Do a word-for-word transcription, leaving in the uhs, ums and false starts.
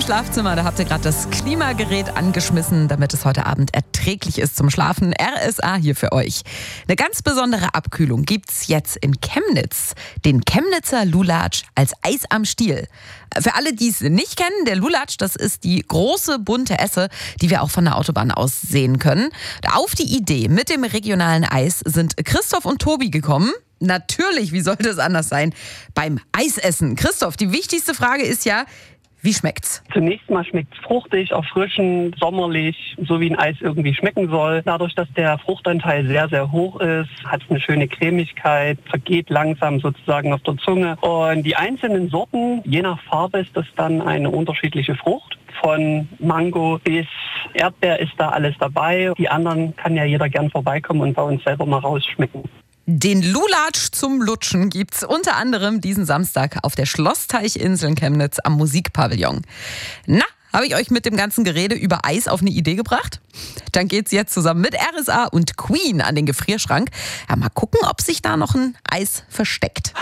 Schlafzimmer, da habt ihr gerade das Klimagerät angeschmissen, damit es heute Abend erträglich ist zum Schlafen. R S A hier für euch. Eine ganz besondere Abkühlung gibt's jetzt in Chemnitz. Den Chemnitzer Lulatsch als Eis am Stiel. Für alle, die es nicht kennen, der Lulatsch, das ist die große bunte Esse, die wir auch von der Autobahn aus sehen können. Auf die Idee mit dem regionalen Eis sind Christoph und Tobi gekommen. Natürlich, wie sollte es anders sein, beim Eisessen. Christoph, die wichtigste Frage ist ja, wie schmeckt's? Zunächst mal schmeckt es fruchtig, erfrischend, sommerlich, so wie ein Eis irgendwie schmecken soll. Dadurch, dass der Fruchtanteil sehr, sehr hoch ist, hat es eine schöne Cremigkeit, vergeht langsam sozusagen auf der Zunge. Und die einzelnen Sorten, je nach Farbe ist das dann eine unterschiedliche Frucht. Von Mango bis Erdbeer ist da alles dabei. Die anderen kann ja jeder gern vorbeikommen und bei uns selber mal rausschmecken. Den Lulatsch zum Lutschen gibt's unter anderem diesen Samstag auf der Schlossteichinsel in Chemnitz am Musikpavillon. Na, habe ich euch mit dem ganzen Gerede über Eis auf eine Idee gebracht? Dann geht's jetzt zusammen mit R S A und Queen an den Gefrierschrank. Ja, mal gucken, ob sich da noch ein Eis versteckt.